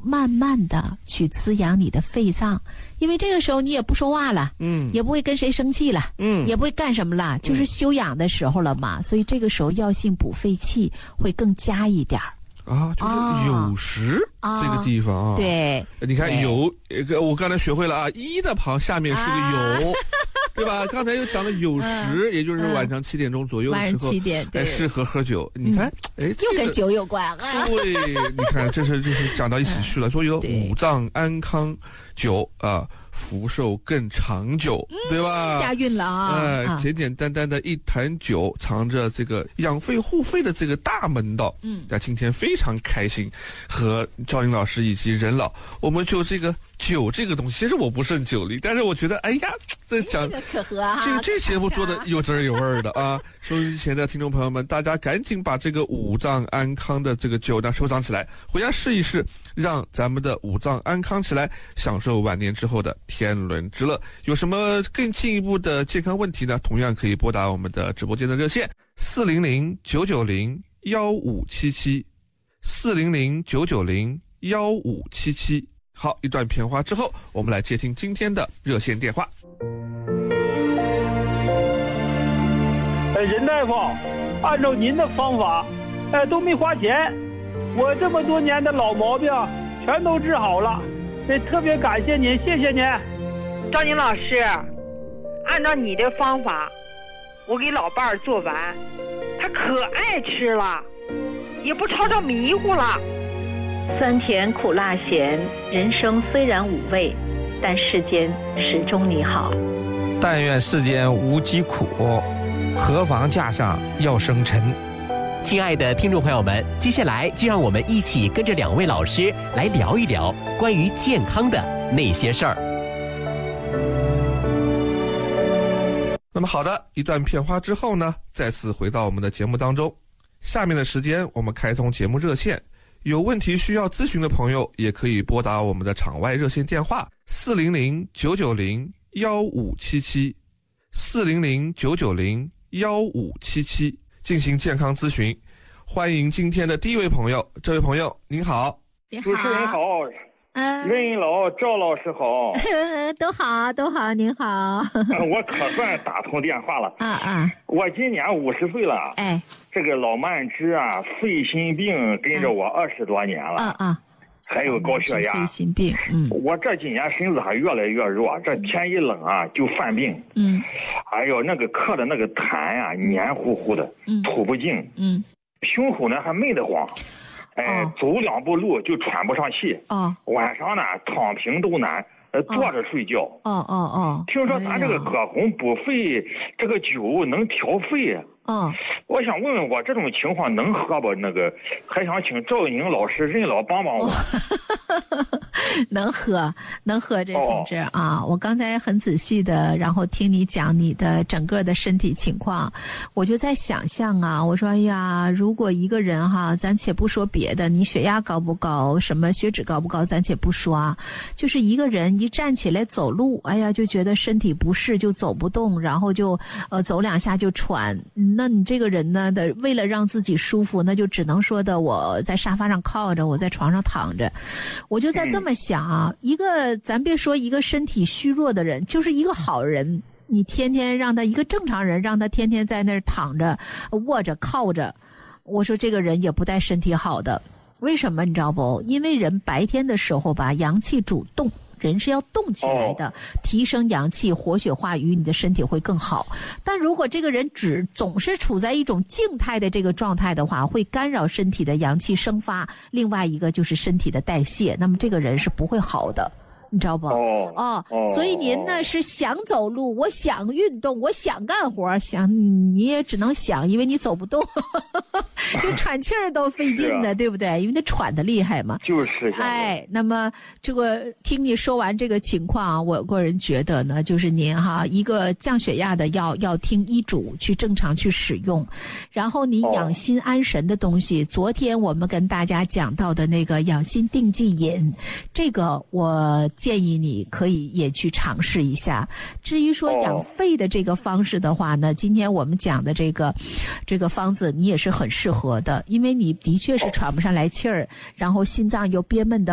慢慢的去滋养你的肺脏，因为这个时候你也不说话了，也不会跟谁生气了，也不会干什么了，就是休养的时候了嘛，所以这个时候药性补肺气会更佳一点啊，就是酉时这个地方啊， 对， 你看酉，我刚才学会了啊，一的旁下面是个酉。对吧？刚才又讲了酉时，也就是晚上7点钟左右的时候，适合喝酒。你看， 又跟酒有关啊。 对，你看，这是讲到一起去了。所以说，五脏安康酒啊，福寿更长久，对吧？ 押韵了啊！ 简简单单的一坛酒，藏着这个养肺护肺的这个大门道。那今天非常开心，和赵林老师以及任老，我们就这个酒这个东西，其实我不胜酒力，但是我觉得，哎呀，这讲这个可喝啊！ 这节目做的有滋儿有味儿的啊！收音机前的听众朋友们，大家赶紧把这个五脏安康的这个酒呢收藏起来，回家试一试，让咱们的五脏安康起来，享受晚年之后的天伦之乐。有什么更进一步的健康问题呢？同样可以拨打我们的直播间的热线400-990-1577，400-990-1577。好，一段片花之后，我们来接听今天的热线电话。 任大夫，按照您的方法，都没花钱，我这么多年的老毛病全都治好了，特别感谢您，谢谢您。 赵宁老师，按照你的方法，我给老伴儿做完，他可爱吃了，也不吵吵迷糊了。 酸甜苦辣咸，人生虽然五味，但世间始终你好。 但愿世间无疾苦，何妨架上药生尘。 亲爱的听众朋友们，接下来就让我们一起跟着两位老师来聊一聊关于健康的那些事儿。 那么好的，一段片花之后呢，再次回到我们的节目当中。下面的时间我们开通节目热线，有问题需要咨询的朋友也可以拨打我们的场外热线电话400-990-1577，400-990-1577进行健康咨询。欢迎今天的第一位朋友，这位朋友您好。 主持人好，任老赵老师好。 都好，您好。 我可算打通电话了。我今年50岁了。这个老慢支啊，肺心病跟着我20多年了。还有高血压。肺心病。 我这几年身子还越来越弱，这天一冷啊就犯病。哎呦，那个咳的那个痰呀，黏糊糊的，吐不净。胸口呢还闷得慌。走2步路就喘不上气。晚上呢躺平都难，坐着睡觉。听说咱这个葛洪补肺，这个酒能调肺。我想问问我这种情况能喝不？还想请赵宁老师、任老帮帮我。 能喝，这同志啊！我刚才很仔细的，然后听你讲你的整个的身体情况，我就在想象啊，我说哎呀，如果一个人哈，咱且不说别的，你血压高不高，什么血脂高不高，咱且不说啊，就是一个人一站起来走路，哎呀，就觉得身体不适，就走不动，然后就走2下就喘。那你这个人呢为了让自己舒服，那就只能说的我在沙发上靠着，我在床上躺着。我就在这么想啊，咱别说一个身体虚弱的人，就是一个好人，你天天让他一个正常人，让他天天在那儿躺着、卧着、靠着，我说这个人也不带身体好的。为什么你知道不？因为人白天的时候吧，阳气主动。人是要动起来的，提升阳气，活血化瘀，你的身体会更好。但如果这个人总是处在一种静态的这个状态的话，会干扰身体的阳气生发，另外一个就是身体的代谢，那么这个人是不会好的。你知道不？所以您呢是想走路，我想运动，我想干活，你也只能想，因为你走不动，就喘气儿都费劲的，对不对？因为他喘得厉害嘛。 就是。 那么这个听你说完这个情况，我个人觉得呢，就是您哈，一个降血压的药要听医嘱去正常去使用，然后你养心安神的东西，昨天我们跟大家讲到的那个养心定剂饮，这个我建议你可以也去尝试一下。至于说养肺的这个方式的话呢，今天我们讲的这个方子你也是很适合的，因为你的确是喘不上来气儿，然后心脏又憋闷得很，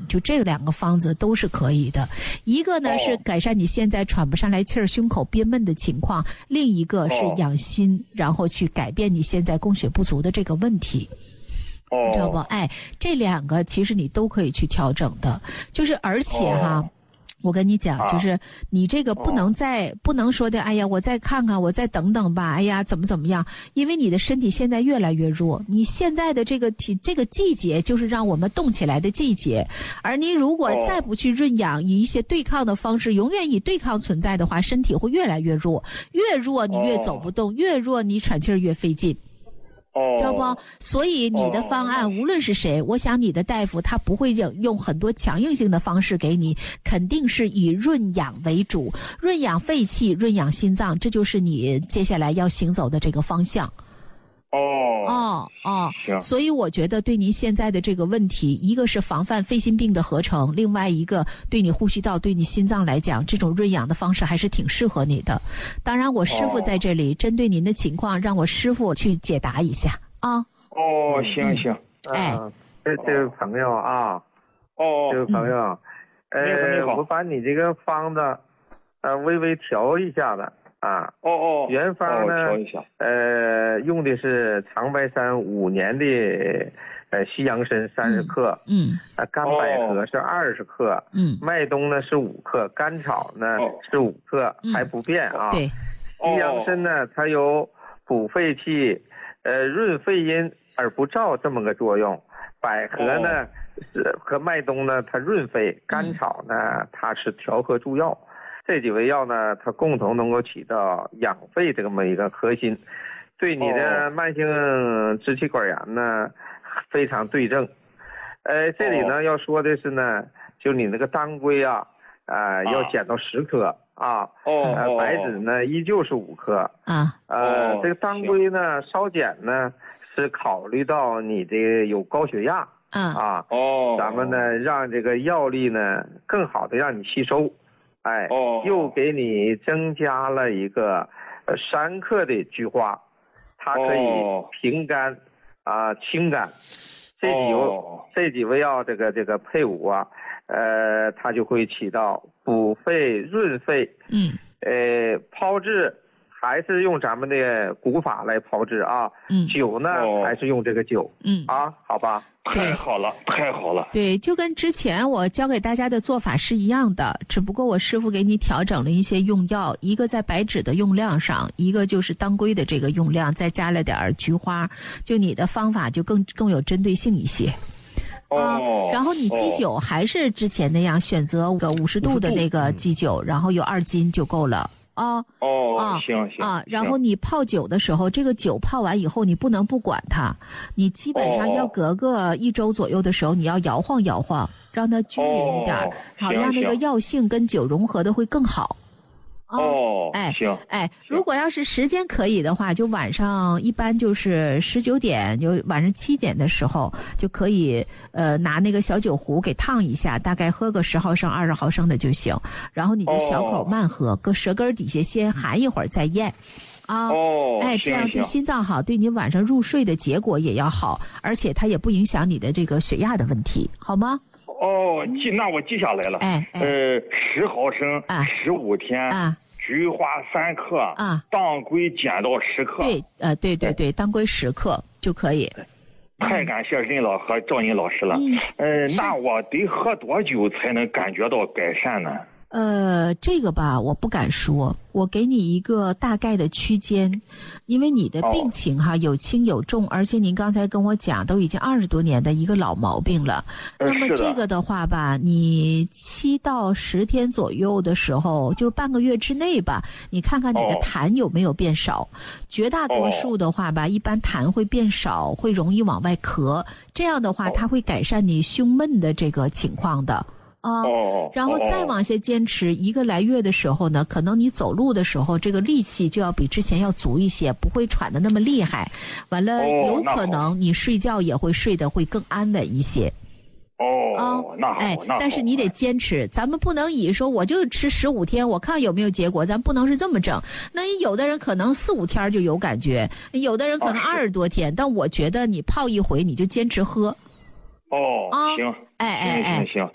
就这2个方子都是可以的。一个呢是改善你现在喘不上来气儿、胸口憋闷的情况，另一个是养心，然后去改变你现在供血不足的这个问题。你知道不？哎，这2个其实你都可以去调整的，就是而且哈。我跟你讲，就是你这个不能说的，哎呀，我再看看，我再等等吧，哎呀，怎么样？因为你的身体现在越来越弱，你现在的这个季节就是让我们动起来的季节，而你如果再不去润养，以一些对抗的方式，永远以对抗存在的话，身体会越来越弱，越弱你越走不动，越弱你喘气儿越费劲。知道不？所以你的方案无论是谁，我想你的大夫他不会用很多强硬性的方式给你，肯定是以润养为主，润养肺气，润养心脏，这就是你接下来要行走的这个方向。所以我觉得对您现在的这个问题，一个是防范肺心病的合成，另外一个对你呼吸道、对你心脏来讲，这种润养的方式还是挺适合你的。当然我师傅在这里针对您的情况，让我师傅去解答一下啊。 行。 这位朋友啊，这位朋友，我把你这个方子微微调一下子啊。原方呢，用的是长白山5年的西洋参30克，干百合是20克，麦冬呢是5克，甘草呢是5克，还不变啊。 对， 西洋参呢，它有补肺气、润肺阴而不燥这么个作用。百合呢和麦冬呢，它润肺；甘草呢，它是调和助药。这几味药呢，它共同能够起到养肺这么一个核心，对你的慢性支气管炎呢非常对症。这里呢要说的是呢，就你那个当归啊，要减到10克啊。白芷呢依旧是5克啊。这个当归呢稍减呢，是考虑到你的有高血压啊。咱们呢让这个药力呢更好的让你吸收。又给你增加了一个3克的菊花，它可以平肝清肝。这几味药这个配伍啊，它就会起到补肺润肺。炮制还是用咱们的古法来炮制啊。酒呢还是用这个酒。好吧。 太好了。 对，就跟之前我教给大家的做法是一样的，只不过我师傅给你调整了一些用药，一个在白芷的用量上，一个就是当归的这个用量，再加了点菊花，就你的方法就更有针对性一些。然后你基酒还是之前那样，选择个50度的那个基酒，然后有2斤就够了。 行。 然后你泡酒的时候，这个酒泡完以后，你不能不管它，你基本上要隔个1周左右的时候，你要摇晃摇晃，让它均匀一点，好让那个药性跟酒融合的会更好。 行。 如果要是时间可以的话，就晚上一般就是19点，就晚上7点的时候就可以拿那个小酒壶给烫一下，大概喝个10毫升、20毫升的就行。然后你就小口慢喝，搁舌根底下先含一会儿再咽。这样对心脏好，对你晚上入睡的结果也要好，而且它也不影响你的这个血压的问题，好吗？ 那我记下来了。10毫升15天菊花3克当归减到10克。 对，当归10克就可以。 太感谢任老和赵宁老师了。那我得喝多久才能感觉到改善呢？ 这个吧，我不敢说，我给你一个大概的区间，因为你的病情有轻有重，而且您刚才跟我讲都已经20多年的一个老毛病了。那么这个的话吧，你7到10天左右的时候，就是半个月之内吧，你看看你的痰有没有变少。绝大多数的话吧，一般痰会变少，会容易往外咳，这样的话它会改善你胸闷的这个情况的。然后再往下坚持1个来月的时候呢，可能你走路的时候这个力气就要比之前要足一些，不会喘得那么厉害。完了，有可能你睡觉也会睡得会更安稳一些。 那好。 但是你得坚持，咱们不能以说我就吃15天，我看有没有结果，咱不能是这么整。那有的人可能4、5天就有感觉，有的人可能20多天，但我觉得你泡一回你就坚持喝。 行。 行。